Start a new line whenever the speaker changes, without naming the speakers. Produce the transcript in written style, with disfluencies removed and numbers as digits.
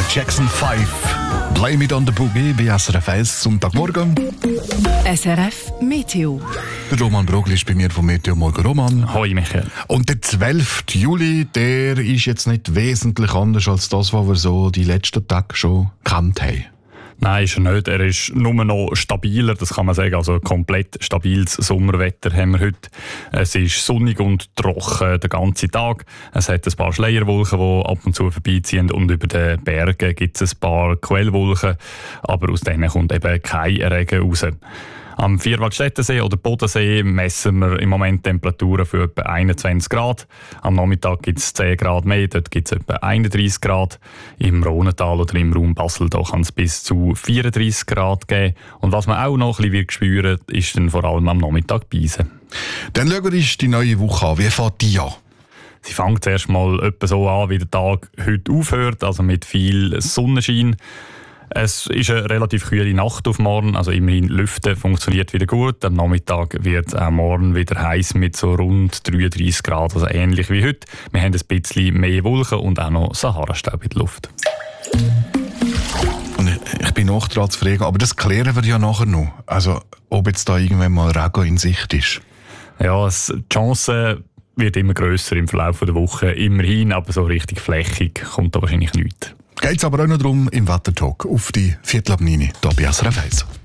Jackson 5. Blame it on the Boogie bei SRF 1 Sonntagmorgen.
SRF Meteo.
Der Roman Brogli ist bei mir vom Meteo. Morgen, Roman.
Hoi, Michael.
Und der 12. Juli, der ist jetzt nicht wesentlich anders als das, was wir so die letzten Tage schon gekannt haben.
Nein, ist er nicht. Er ist nur noch stabiler, das kann man sagen. Also komplett stabiles Sommerwetter haben wir heute. Es ist sonnig und trocken den ganzen Tag. Es hat ein paar Schleierwolken, die ab und zu vorbeiziehen. Und über den Bergen gibt es ein paar Quellwolken. Aber aus denen kommt eben kein Regen raus. Am Vierwaldstättensee oder Bodensee messen wir im Moment Temperaturen für etwa 21 Grad. Am Nachmittag gibt es 10 Grad mehr, dort gibt es etwa 31 Grad. Im Rhonental oder im Raum Basel kann es bis zu 34 Grad geben. Und was man auch noch ein bisschen spüren wird, ist dann vor allem am Nachmittag Beisen.
Dann schauen wir uns die neue Woche an. Wie fängt die an?
Sie fängt zuerst mal etwa so an, wie der Tag heute aufhört, also mit viel Sonnenschein. Es ist eine relativ kühle Nacht auf morgen, also immerhin Lüften funktioniert wieder gut. Am Nachmittag wird es auch morgen wieder heiß mit so rund 33 Grad, also ähnlich wie heute. Wir haben ein bisschen mehr Wolken und auch noch Sahara-Staub in der Luft.
Und ich bin noch dran zu fragen, aber das klären wir ja nachher noch. Also, ob jetzt da irgendwann mal Regen in Sicht ist.
Ja, die Chance wird immer grösser im Verlauf der Woche, immerhin, aber so richtig flächig kommt da wahrscheinlich nichts.
Geht's aber auch noch darum im Wettertalk auf die 8:45 hier bei SRF 1.